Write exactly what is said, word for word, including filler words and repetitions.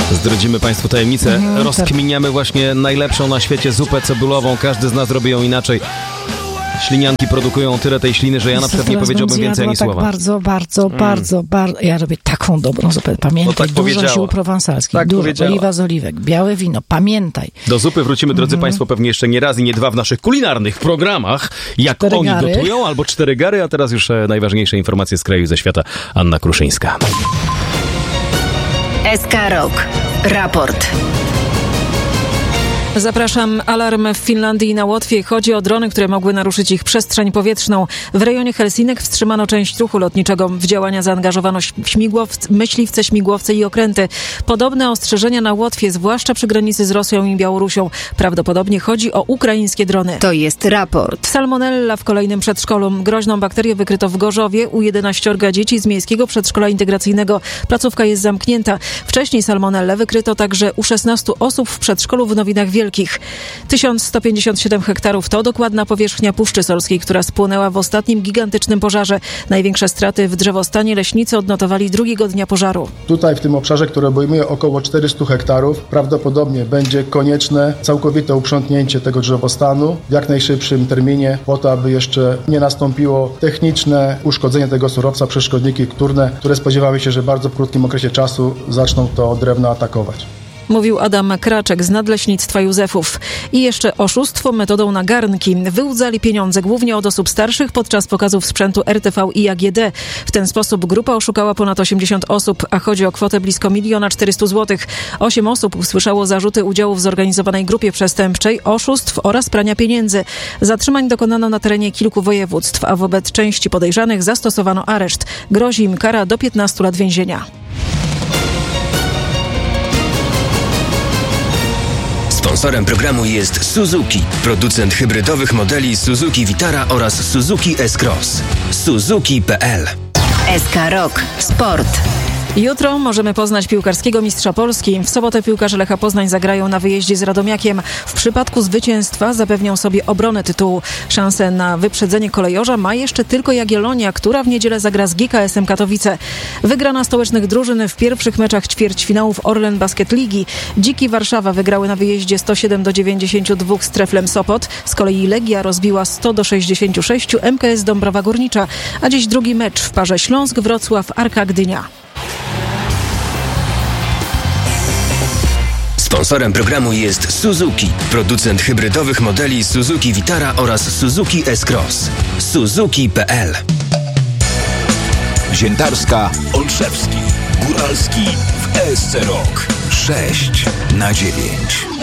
Zdradzimy Państwu tajemnicę. Mhm, Rozkminiamy właśnie najlepszą na świecie zupę cebulową. Każdy z nas robi ją inaczej. Ślinianki produkują tyle tej śliny, że ja na przykład nie powiedziałbym więcej ani tak słowa. bardzo, bardzo, mm. bardzo, bardzo. Ja robię taką dobrą zupę. Pamiętaj, no tak dużo ziół prowansalskich, tak dużo powiedziała. oliwa z oliwek, białe wino. Pamiętaj. Do zupy wrócimy, drodzy mm. Państwo, pewnie jeszcze nie raz i nie dwa w naszych kulinarnych programach. Jak cztery oni gary. gotują, albo cztery gary, a teraz już e, najważniejsze informacje z kraju i ze świata. Anna Kruszyńska. S K Rok. Raport. Zapraszam. Alarm w Finlandii i na Łotwie. Chodzi o drony, które mogły naruszyć ich przestrzeń powietrzną. W rejonie Helsinek wstrzymano część ruchu lotniczego. W działania zaangażowano śmigłowce, myśliwce, śmigłowce i okręty. Podobne ostrzeżenia na Łotwie, zwłaszcza przy granicy z Rosją i Białorusią. Prawdopodobnie chodzi o ukraińskie drony. To jest raport. Salmonella w kolejnym przedszkolu. Groźną bakterię wykryto w Gorzowie u jedenaściorga dzieci z miejskiego przedszkola integracyjnego. Placówka jest zamknięta. Wcześniej salmonellę wykryto także u szesnastu osób w przedszkolu w Nowinach Wielkich. tysiąc sto pięćdziesiąt siedem hektarów to dokładna powierzchnia Puszczy Solskiej, która spłonęła w ostatnim gigantycznym pożarze. Największe straty w drzewostanie leśnicy odnotowali drugiego dnia pożaru. Tutaj w tym obszarze, który obejmuje około czterysta hektarów, prawdopodobnie będzie konieczne całkowite uprzątnięcie tego drzewostanu w jak najszybszym terminie, po to, aby jeszcze nie nastąpiło techniczne uszkodzenie tego surowca przez szkodniki wtórne, które spodziewamy się, że bardzo w krótkim okresie czasu zaczną to drewno atakować. Mówił Adam Kraczek z Nadleśnictwa Józefów. I jeszcze oszustwo metodą na garnki. Wyłudzali pieniądze głównie od osób starszych podczas pokazów sprzętu R T V i A G D. W ten sposób grupa oszukała ponad osiemdziesiąt osób, a chodzi o kwotę blisko miliona czterysta złotych. Osiem osób usłyszało zarzuty udziału w zorganizowanej grupie przestępczej, oszustw oraz prania pieniędzy. Zatrzymań dokonano na terenie kilku województw, a wobec części podejrzanych zastosowano areszt. Grozi im kara do piętnastu lat więzienia. Sponsorem programu jest Suzuki, producent hybrydowych modeli Suzuki Vitara oraz Suzuki S-Cross. Suzuki kropka p l. S K Rok. Sport. Jutro możemy poznać piłkarskiego mistrza Polski. W sobotę piłkarze Lecha Poznań zagrają na wyjeździe z Radomiakiem. W przypadku zwycięstwa zapewnią sobie obronę tytułu. Szansę na wyprzedzenie kolejorza ma jeszcze tylko Jagiellonia, która w niedzielę zagra z G K S-em Katowice. Wygrana stołecznych drużyn w pierwszych meczach ćwierćfinałów Orlen Basket Ligi. Dziki Warszawa wygrały na wyjeździe sto siedem do dziewięćdziesięciu dwóch z Treflem Sopot. Z kolei Legia rozbiła sto do sześćdziesięciu sześciu M K S Dąbrowa Górnicza. A dziś drugi mecz w parze Śląsk-Wrocław-Arka Gdynia. Sponsorem programu jest Suzuki, producent hybrydowych modeli Suzuki Vitara oraz Suzuki S-Cross. Suzuki kropka p l. Ziętarska, Olszewski, Góralski w E S C Rok. sześć na dziewięć.